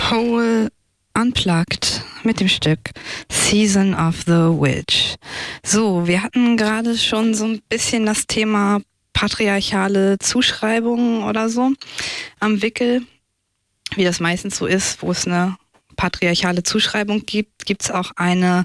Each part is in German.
Hole Unplugged mit dem Stück Season of the Witch. So, wir hatten gerade schon so ein bisschen das Thema patriarchale Zuschreibungen oder so am Wickel. Wie das meistens so ist, wo es eine patriarchale Zuschreibung gibt, gibt es auch eine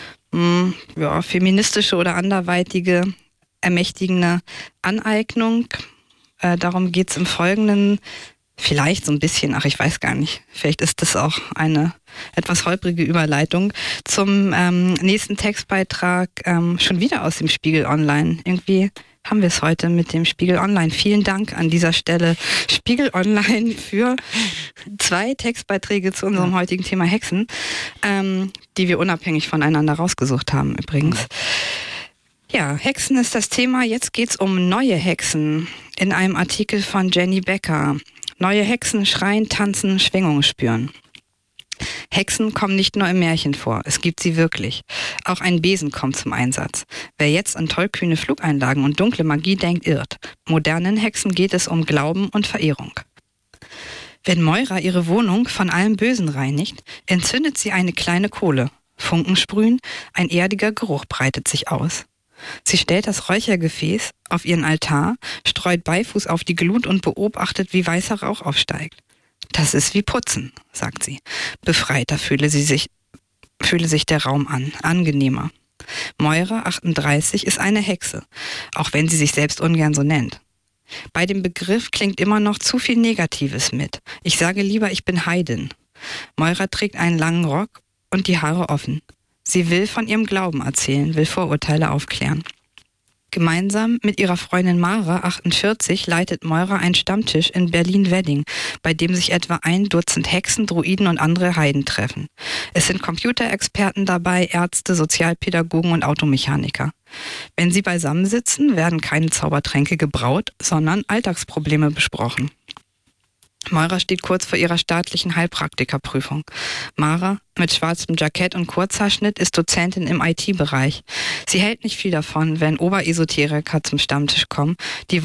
feministische oder anderweitige ermächtigende Aneignung. Darum geht es im Folgenden vielleicht so ein bisschen, ich weiß gar nicht, vielleicht ist das auch eine etwas holprige Überleitung zum nächsten Textbeitrag, schon wieder aus dem Spiegel Online. Irgendwie haben wir es heute mit dem Spiegel Online. Vielen Dank an dieser Stelle, Spiegel Online, für 2 Textbeiträge zu unserem heutigen Thema Hexen, die wir unabhängig voneinander rausgesucht haben übrigens. Ja, Hexen ist das Thema. Jetzt geht's um neue Hexen in einem Artikel von Jenny Becker. Neue Hexen schreien, tanzen, Schwingungen spüren. Hexen kommen nicht nur im Märchen vor, es gibt sie wirklich. Auch ein Besen kommt zum Einsatz. Wer jetzt an tollkühne Flugeinlagen und dunkle Magie denkt, irrt. Modernen Hexen geht es um Glauben und Verehrung. Wenn Moira ihre Wohnung von allem Bösen reinigt, entzündet sie eine kleine Kohle. Funken sprühen, ein erdiger Geruch breitet sich aus. Sie stellt das Räuchergefäß auf ihren Altar, streut Beifuß auf die Glut und beobachtet, wie weißer Rauch aufsteigt. Das ist wie Putzen, sagt sie. Befreiter fühle sich der Raum an, angenehmer. Moira, 38, ist eine Hexe, auch wenn sie sich selbst ungern so nennt. Bei dem Begriff klingt immer noch zu viel Negatives mit. Ich sage lieber, ich bin Heidin. Moira trägt einen langen Rock und die Haare offen. Sie will von ihrem Glauben erzählen, will Vorurteile aufklären. Gemeinsam mit ihrer Freundin Mara, 48, leitet Moira einen Stammtisch in Berlin-Wedding, bei dem sich etwa 1 Dutzend Hexen, Druiden und andere Heiden treffen. Es sind Computerexperten dabei, Ärzte, Sozialpädagogen und Automechaniker. Wenn sie beisammensitzen, werden keine Zaubertränke gebraut, sondern Alltagsprobleme besprochen. Moira steht kurz vor ihrer staatlichen Heilpraktikerprüfung. Mara, mit schwarzem Jackett und Kurzhaarschnitt, ist Dozentin im IT-Bereich. Sie hält nicht viel davon, wenn Oberesoteriker zum Stammtisch kommen, die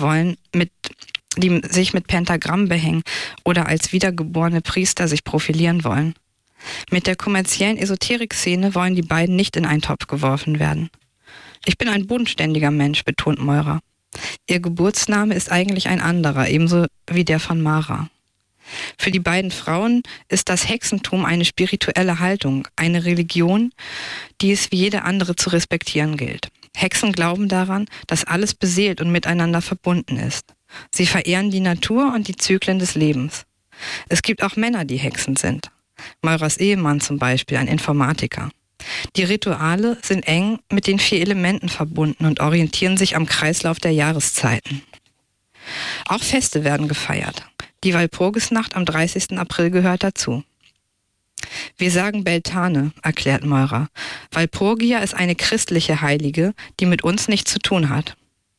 sich mit Pentagramm behängen oder als wiedergeborene Priester sich profilieren wollen. Mit der kommerziellen Esoterik-Szene wollen die beiden nicht in einen Topf geworfen werden. Ich bin ein bodenständiger Mensch, betont Moira. Ihr Geburtsname ist eigentlich ein anderer, ebenso wie der von Mara. Für die beiden Frauen ist das Hexentum eine spirituelle Haltung, eine Religion, die es wie jede andere zu respektieren gilt. Hexen glauben daran, dass alles beseelt und miteinander verbunden ist. Sie verehren die Natur und die Zyklen des Lebens. Es gibt auch Männer, die Hexen sind. Moiras Ehemann zum Beispiel, ein Informatiker. Die Rituale sind eng mit den 4 Elementen verbunden und orientieren sich am Kreislauf der Jahreszeiten. Auch Feste werden gefeiert. Die Walpurgisnacht am 30. April gehört dazu. Wir sagen Beltane, erklärt Moira. Walpurgia ist eine christliche Heilige, die mit uns nichts zu tun hat.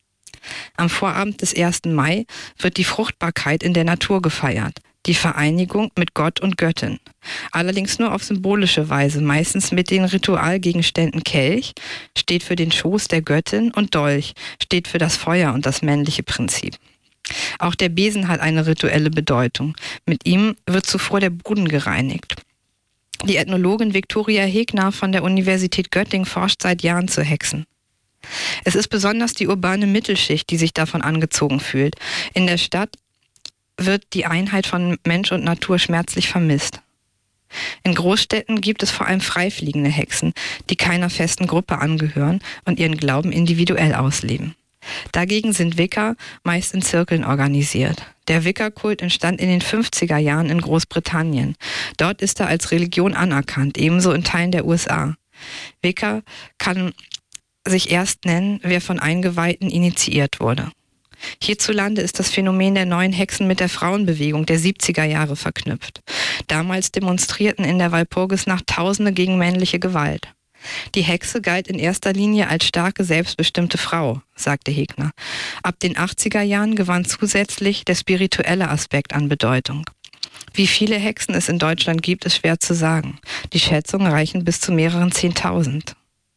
Am Vorabend des 1. Mai wird die Fruchtbarkeit in der Natur gefeiert, die Vereinigung mit Gott und Göttin. Allerdings nur auf symbolische Weise, meistens mit den Ritualgegenständen Kelch, steht für den Schoß der Göttin, und Dolch steht für das Feuer und das männliche Prinzip. Auch der Besen hat eine rituelle Bedeutung. Mit ihm wird zuvor der Boden gereinigt. Die Ethnologin Viktoria Hegner von der Universität Göttingen forscht seit Jahren zu Hexen. Es ist besonders die urbane Mittelschicht, die sich davon angezogen fühlt. In der Stadt wird die Einheit von Mensch und Natur schmerzlich vermisst. In Großstädten gibt es vor allem freifliegende Hexen, die keiner festen Gruppe angehören und ihren Glauben individuell ausleben. Dagegen sind Wicca meist in Zirkeln organisiert. Der Wicca-Kult entstand in den 50er Jahren in Großbritannien. Dort ist er als Religion anerkannt, ebenso in Teilen der USA. Wicca kann sich erst nennen, wer von Eingeweihten initiiert wurde. Hierzulande ist das Phänomen der neuen Hexen mit der Frauenbewegung der 70er Jahre verknüpft. Damals demonstrierten in der Walpurgisnacht Tausende gegen männliche Gewalt. Die Hexe galt in erster Linie als starke, selbstbestimmte Frau, sagte Hegner. Ab den 80er Jahren gewann zusätzlich der spirituelle Aspekt an Bedeutung. Wie viele Hexen es in Deutschland gibt, ist schwer zu sagen. Die Schätzungen reichen bis zu mehreren 10.000.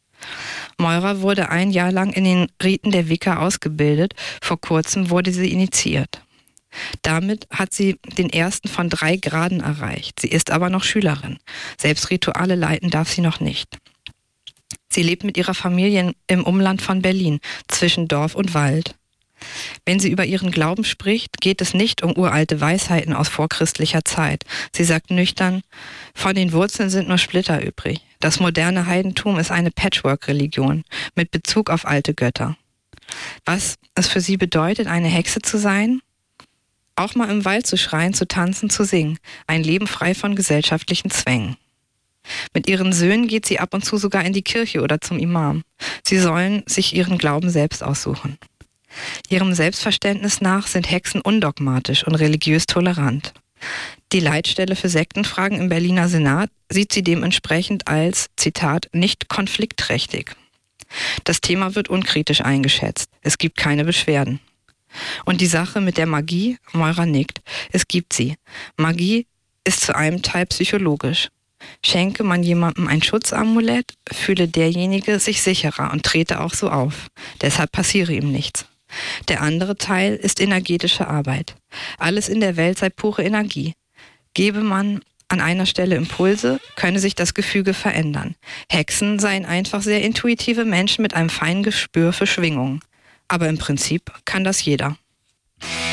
Moira wurde ein Jahr lang in den Riten der Wicca ausgebildet, vor kurzem wurde sie initiiert. Damit hat sie den ersten von 3 Graden erreicht. Sie ist aber noch Schülerin. Selbst Rituale leiten darf sie noch nicht. Sie lebt mit ihrer Familie im Umland von Berlin, zwischen Dorf und Wald. Wenn sie über ihren Glauben spricht, geht es nicht um uralte Weisheiten aus vorchristlicher Zeit. Sie sagt nüchtern, von den Wurzeln sind nur Splitter übrig. Das moderne Heidentum ist eine Patchwork-Religion mit Bezug auf alte Götter. Was es für sie bedeutet, eine Hexe zu sein? Auch mal im Wald zu schreien, zu tanzen, zu singen. Ein Leben frei von gesellschaftlichen Zwängen. Mit ihren Söhnen geht sie ab und zu sogar in die Kirche oder zum Imam. Sie sollen sich ihren Glauben selbst aussuchen. Ihrem Selbstverständnis nach sind Hexen undogmatisch und religiös tolerant. Die Leitstelle für Sektenfragen im Berliner Senat sieht sie dementsprechend als, Zitat, nicht konfliktträchtig. Das Thema wird unkritisch eingeschätzt. Es gibt keine Beschwerden. Und die Sache mit der Magie, Moira nickt, es gibt sie. Magie ist zu einem Teil psychologisch. Schenke man jemandem ein Schutzamulett, fühle derjenige sich sicherer und trete auch so auf. Deshalb passiere ihm nichts. Der andere Teil ist energetische Arbeit. Alles in der Welt sei pure Energie. Gebe man an einer Stelle Impulse, könne sich das Gefüge verändern. Hexen seien einfach sehr intuitive Menschen mit einem feinen Gespür für Schwingungen. Aber im Prinzip kann das jeder.